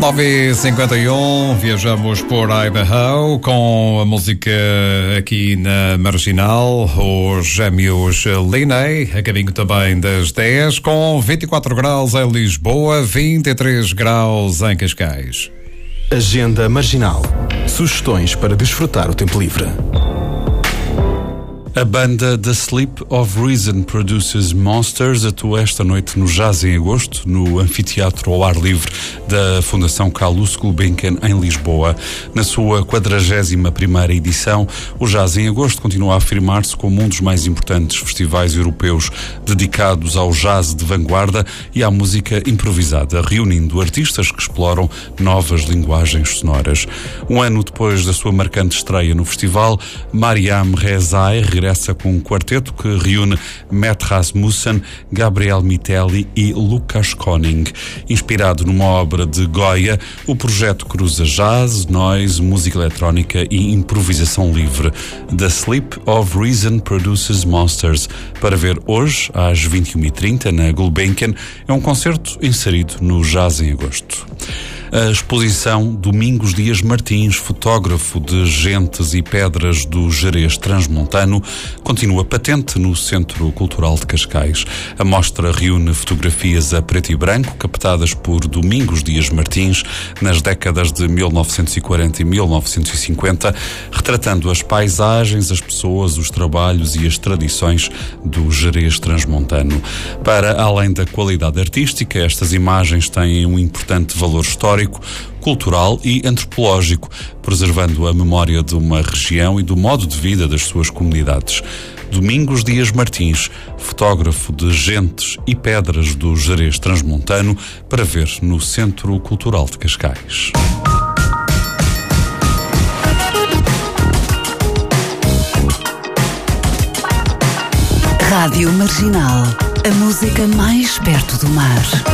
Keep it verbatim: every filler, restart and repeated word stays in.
nove e cinquenta e um, viajamos por Idaho com a música aqui na Marginal, os gêmeos Linney, a caminho também das dez, com vinte e quatro graus em Lisboa, vinte e três graus em Cascais. Agenda Marginal. Sugestões para desfrutar o tempo livre. A banda The Sleep of Reason Produces Monsters atua esta noite no Jazz em Agosto, no Anfiteatro ao Ar Livre da Fundação Carlos Gulbenkian, em Lisboa. Na sua quadragésima primeira edição, o Jazz em Agosto continua a afirmar-se como um dos mais importantes festivais europeus dedicados ao jazz de vanguarda e à música improvisada, reunindo artistas que exploram novas linguagens sonoras. Um ano depois da sua marcante estreia no festival, Mariam Rezai regressa com um quarteto que reúne Matt Rasmussen, Gabriel Mitelli e Lukas Koning. Inspirado numa obra de Goya, o projeto cruza jazz, noise, música eletrónica e improvisação livre. The Sleep of Reason Produces Monsters, para ver hoje às vinte e uma e trinta na Gulbenkian, é um concerto inserido no Jazz em Agosto. A exposição Domingos Dias Martins, fotógrafo de gentes e pedras do Gerês Transmontano, continua patente no Centro Cultural de Cascais. A mostra reúne fotografias a preto e branco captadas por Domingos Dias Martins nas décadas de mil novecentos e quarenta e mil novecentos e cinquenta, retratando as paisagens, as pessoas, os trabalhos e as tradições do Gerês Transmontano. Para além da qualidade artística, estas imagens têm um importante valor histórico, cultural e antropológico, preservando a memória de uma região e do modo de vida das suas comunidades. Domingos Dias Martins, fotógrafo de gentes e pedras do Gerês Transmontano, para ver no Centro Cultural de Cascais. Rádio Marginal, a música mais perto do mar.